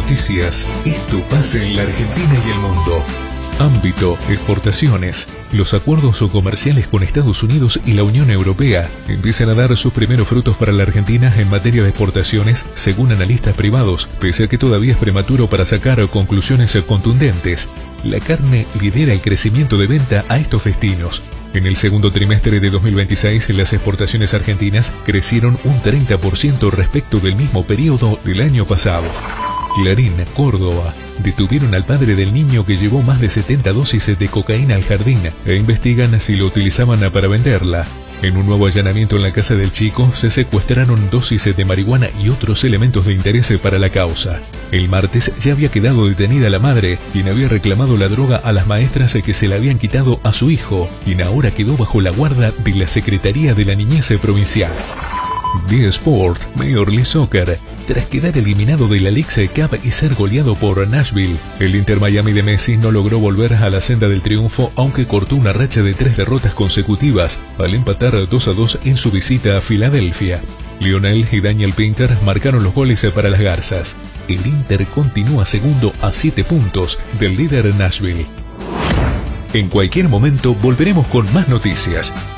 Noticias. Esto pasa en la Argentina y el mundo. Ámbito, exportaciones. Los acuerdos comerciales con Estados Unidos y la Unión Europea empiezan a dar sus primeros frutos para la Argentina en materia de exportaciones, según analistas privados, pese a que todavía es prematuro para sacar conclusiones contundentes. La carne lidera el crecimiento de venta a estos destinos. En el segundo trimestre de 2026, las exportaciones argentinas crecieron un 30% respecto del mismo periodo del año pasado. Clarín, Córdoba. Detuvieron al padre del niño que llevó más de 70 dosis de cocaína al jardín e investigan si lo utilizaban para venderla. En un nuevo allanamiento en la casa del chico se secuestraron dosis de marihuana y otros elementos de interés para la causa. El martes ya había quedado detenida la madre, quien había reclamado la droga a las maestras que se la habían quitado a su hijo, quien ahora quedó bajo la guarda de la Secretaría de la Niñez Provincial. The Sport, Major League Soccer. Tras quedar eliminado de la Leagues Cup y ser goleado por Nashville, el Inter Miami de Messi no logró volver a la senda del triunfo, aunque cortó una racha de 3 derrotas consecutivas al empatar 2-2 en su visita a Filadelfia. Lionel y Daniel Pinter marcaron los goles para las Garzas. El Inter continúa segundo a 7 puntos del líder Nashville. En cualquier momento volveremos con más noticias.